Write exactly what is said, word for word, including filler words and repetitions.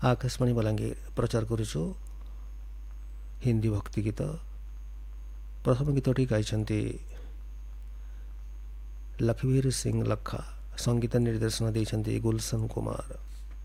आकाशवाणी बलांगीर प्रचार करुछु हिंदी भक्ति गीत। प्रथम गीतटी गाइछन्ति लखवीर सिंह लखा, संगीत निर्देशन दैछन्ति गुलशन कुमार।